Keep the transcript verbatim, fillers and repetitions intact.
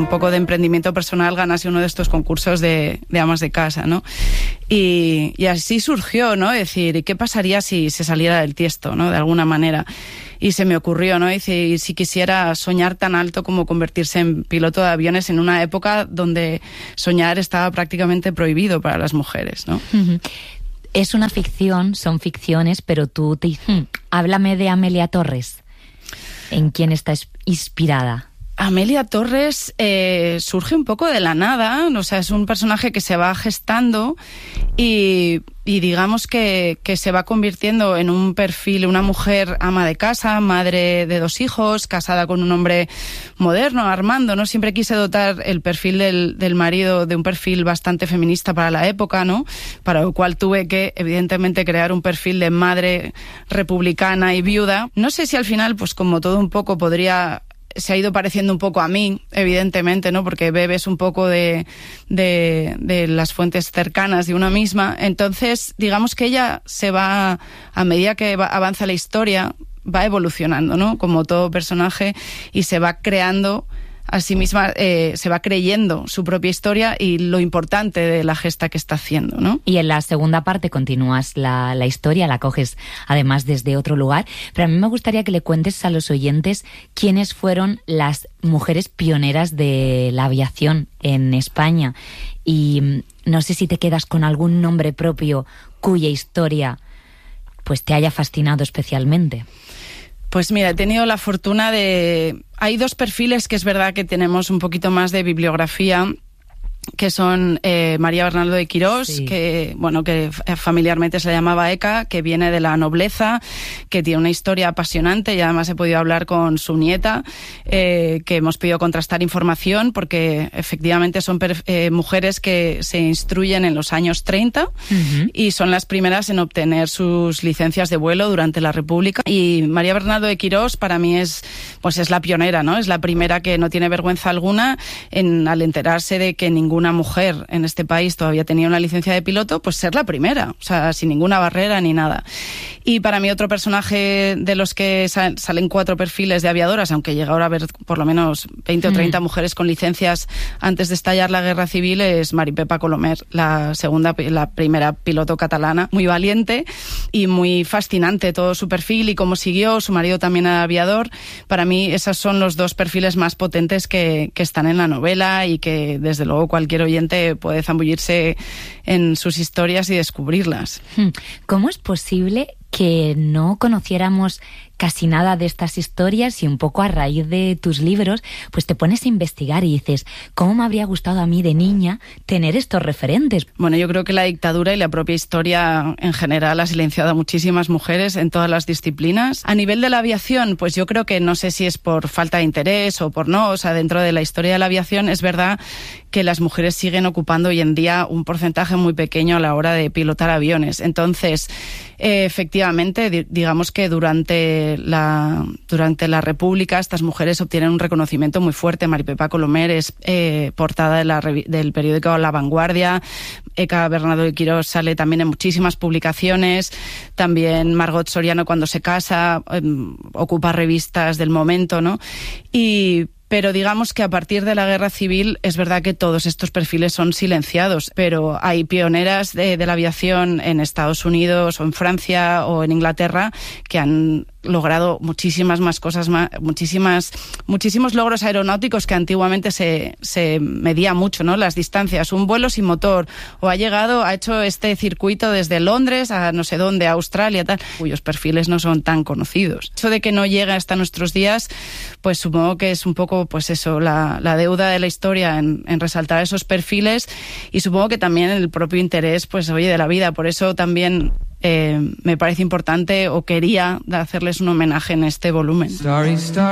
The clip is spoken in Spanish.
un poco de emprendimiento personal ganase uno de estos concursos de, de amas de casa, ¿no? Y, y así surgió, ¿no? Es decir, ¿qué pasaría si se saliera del tiesto, ¿no? De alguna manera. Y se me ocurrió, ¿no? Y si, si quisiera soñar tan alto como convertirse en piloto de aviones en una época donde soñar estaba prácticamente prohibido para las mujeres, ¿no? Uh-huh. Es una ficción, son ficciones, pero tú te... Hmm. Háblame de Amelia Torres. ¿En quién está inspirada? Amelia Torres eh, surge un poco de la nada, o sea, es un personaje que se va gestando y, y digamos que, que se va convirtiendo en un perfil, una mujer ama de casa, madre de dos hijos, casada con un hombre moderno, Armando, ¿no? Siempre quise dotar el perfil del, del marido de un perfil bastante feminista para la época, ¿no? Para lo cual tuve que, evidentemente, crear un perfil de madre republicana y viuda. No sé si al final, pues como todo un poco podría... se ha ido pareciendo un poco a mí, evidentemente, ¿no? Porque bebes un poco de, de, de las fuentes cercanas de una misma. Entonces, digamos que ella se va, a medida que va, avanza la historia, va evolucionando, ¿no? Como todo personaje, y se va creando a sí misma, eh, se va creyendo su propia historia y lo importante de la gesta que está haciendo, ¿no? Y en la segunda parte continúas la, la historia, la coges además desde otro lugar, pero a mí me gustaría que le cuentes a los oyentes quiénes fueron las mujeres pioneras de la aviación en España, y no sé si te quedas con algún nombre propio cuya historia pues te haya fascinado especialmente. Pues mira, he tenido la fortuna de... Hay dos perfiles que es verdad que tenemos un poquito más de bibliografía, que son eh, María Bernaldo de Quirós, sí. que bueno que familiarmente se le llamaba Eka, que viene de la nobleza, que tiene una historia apasionante, y además he podido hablar con su nieta, eh, que hemos podido contrastar información, porque efectivamente son per, eh, mujeres que se instruyen en los años treinta, uh-huh. y son las primeras en obtener sus licencias de vuelo durante la República. Y María Bernaldo de Quirós para mí es pues es la pionera, ¿no? Es la primera que no tiene vergüenza alguna en, al enterarse de que ningún una mujer en este país todavía tenía una licencia de piloto, pues ser la primera, o sea, sin ninguna barrera ni nada. Y para mí otro personaje de los que sal, salen cuatro perfiles de aviadoras, aunque llega ahora a haber por lo menos veinte mm. o treinta mujeres con licencias antes de estallar la guerra civil, es Mari Pepa Colomer, la segunda, la primera piloto catalana, muy valiente y muy fascinante todo su perfil y cómo siguió, su marido también era aviador. Para mí esos son los dos perfiles más potentes que, que están en la novela, y que desde luego cualquier Cualquier oyente puede zambullirse en sus historias y descubrirlas. ¿Cómo es posible que no conociéramos casi nada de estas historias y un poco a raíz de tus libros pues te pones a investigar y dices, ¿cómo me habría gustado a mí de niña tener estos referentes? Bueno, yo creo que la dictadura y la propia historia en general ha silenciado a muchísimas mujeres en todas las disciplinas. A nivel de la aviación, pues yo creo que no sé si es por falta de interés o por no, o sea, dentro de la historia de la aviación es verdad que las mujeres siguen ocupando hoy en día un porcentaje muy pequeño a la hora de pilotar aviones. Entonces, eh, efectivamente, digamos que durante la durante la República estas mujeres obtienen un reconocimiento muy fuerte. Mari Pepa Colomer es eh, portada de la, del periódico La Vanguardia. Eka Bernardo de Quirós sale también en muchísimas publicaciones. También Margot Soriano, cuando se casa, eh, ocupa revistas del momento, ¿no? Y pero digamos que a partir de la guerra civil es verdad que todos estos perfiles son silenciados, pero hay pioneras de, de la aviación en Estados Unidos o en Francia o en Inglaterra que han logrado muchísimas más cosas, más, muchísimas, muchísimos logros aeronáuticos que antiguamente se, se medía mucho, ¿no? Las distancias, un vuelo sin motor, o ha llegado, ha hecho este circuito desde Londres a no sé dónde, a Australia, tal, cuyos perfiles no son tan conocidos. Eso de que no llega hasta nuestros días, pues supongo que es un poco, pues eso, la, la deuda de la historia en, en resaltar esos perfiles, y supongo que también el propio interés, pues oye, de la vida. Por eso también Eh, me parece importante, o quería hacerles un homenaje en este volumen. Starry, starry.